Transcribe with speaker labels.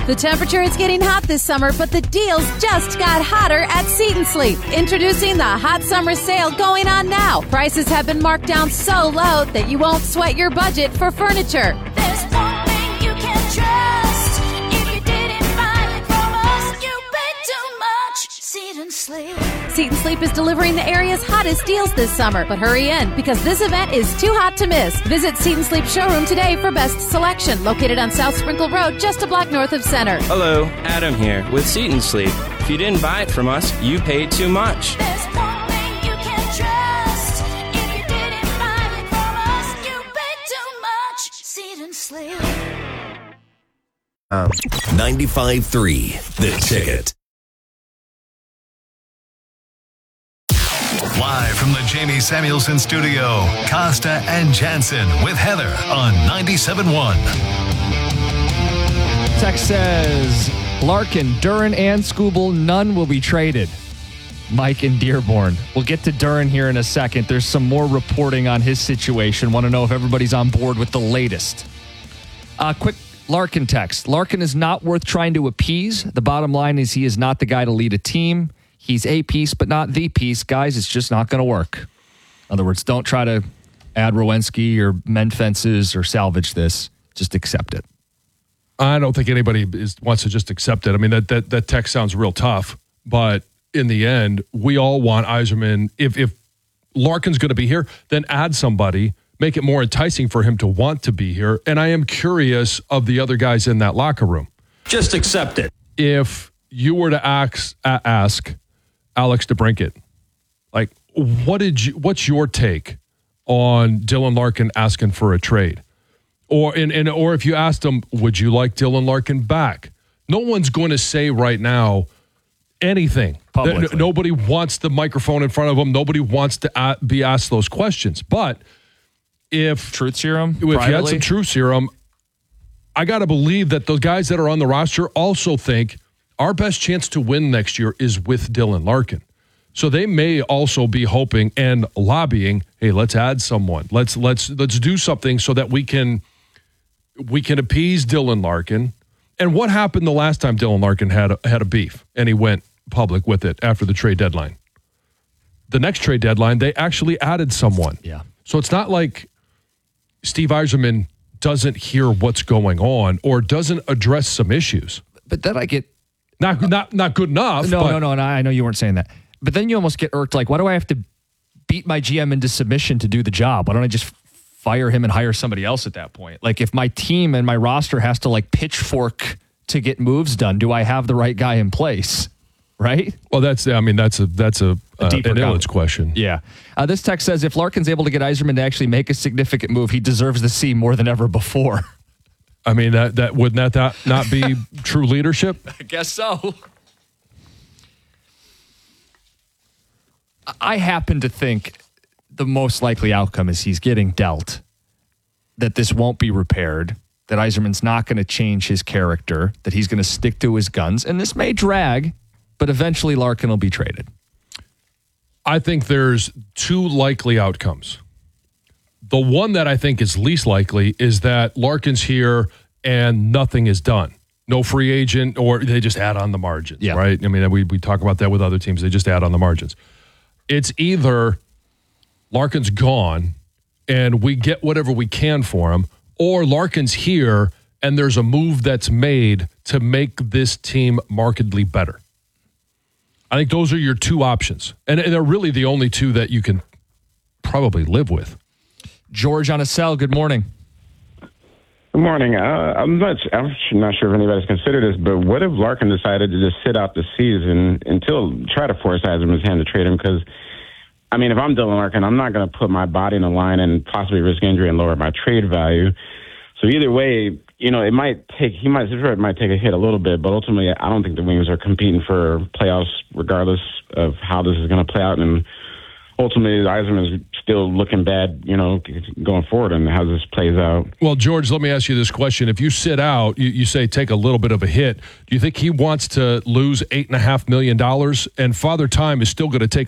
Speaker 1: The temperature is getting hot this summer, but the deals just got hotter at Seat and Sleep. Introducing the Hot Summer Sale going on now. Prices have been marked down so low that you won't sweat your budget for furniture.
Speaker 2: There's one thing you can trust. If you didn't buy it from us, you paid too much. Seat and Sleep.
Speaker 1: Seat and Sleep is delivering the area's hottest deals this summer. But hurry in, because this event is too hot to miss. Visit Seat and Sleep showroom today for best selection. Located on South Sprinkle Road, just a block north of Center.
Speaker 3: Hello, Adam here with Seat and Sleep. If you didn't buy it from us, you paid too much.
Speaker 2: There's one thing you can trust. If you didn't buy it from us, you paid too much. Seat and Sleep.
Speaker 4: 95.3 The Ticket.
Speaker 5: Live from the Jamie Samuelson studio, Costa and Jansen with Heather on 97.1.
Speaker 6: Text says, Larkin, Duran, and Skubal, none will be traded. Mike in Dearborn. We'll get to Duran here in a second. There's some more reporting on his situation. Want to know if everybody's on board with the latest. Quick Larkin text. Larkin is not worth trying to appease. The bottom line is he is not the guy to lead a team. He's a piece, but not the piece. Guys, it's just not going to work. In other words, don't try to add Rowensky or mend fences or salvage this. Just accept it.
Speaker 7: I don't think anybody wants to just accept it. I mean, that text sounds real tough, but in the end, we all want Yzerman. If Larkin's going to be here, then add somebody, make it more enticing for him to want to be here. And I am curious of the other guys in that locker room.
Speaker 8: Just accept it.
Speaker 7: If you were to ask Alex DeBrincat, like, what's your take on Dylan Larkin asking for a trade? Or if you asked him, would you like Dylan Larkin back? No one's going to say right now anything.
Speaker 6: Publicly.
Speaker 7: Nobody wants the microphone in front of them. Nobody wants to be asked those questions. But if
Speaker 6: truth serum,
Speaker 7: if you had some truth serum, I got to believe that those guys that are on the roster also think our best chance to win next year is with Dylan Larkin. So they may also be hoping and lobbying, hey, let's add someone. Let's do something so that we can appease Dylan Larkin. And what happened the last time Dylan Larkin had a beef and he went public with it after the trade deadline? The next trade deadline, they actually added someone.
Speaker 6: Yeah.
Speaker 7: So it's not like Steve Yzerman doesn't hear what's going on or doesn't address some issues.
Speaker 6: But then I get
Speaker 7: not good enough.
Speaker 6: No, and I know you weren't saying that. But then you almost get irked. Like, why do I have to beat my GM into submission to do the job? Why don't I just fire him and hire somebody else at that point? Like, if my team and my roster has to like pitchfork to get moves done, do I have the right guy in place? Right?
Speaker 7: Well, that's an Illich question.
Speaker 6: Yeah. This text says, if Larkin's able to get Yzerman to actually make a significant move, he deserves the C more than ever before.
Speaker 7: I mean, that wouldn't that not be true leadership?
Speaker 6: I guess so. I happen to think the most likely outcome is he's getting dealt, that this won't be repaired, that Yzerman's not going to change his character, that he's going to stick to his guns, and this may drag, but eventually Larkin will be traded.
Speaker 7: I think there's two likely outcomes. The one that I think is least likely is that Larkin's here and nothing is done. No free agent, or they just add on the margins, right? I mean, we talk about that with other teams. They just add on the margins. It's either Larkin's gone and we get whatever we can for him, or Larkin's here and there's a move that's made to make this team markedly better. I think those are your two options. And they're really the only two that you can probably live with.
Speaker 6: George on a cell, good morning.
Speaker 9: Good morning. I'm not sure if anybody's considered this, but what if Larkin decided to just sit out the season until try to force Yzerman's hand to trade him? Because, I mean, if I'm Dylan Larkin, I'm not going to put my body in the line and possibly risk injury and lower my trade value. So either way, you know, it might take a hit a little bit, but ultimately I don't think the Wings are competing for playoffs regardless of how this is going to play out. And ultimately, Yzerman is still looking bad, you know, going forward and how this plays out.
Speaker 7: Well, George, let me ask you this question. If you sit out, you say take a little bit of a hit. Do you think he wants to lose $8.5 million? And Father Time is still going to take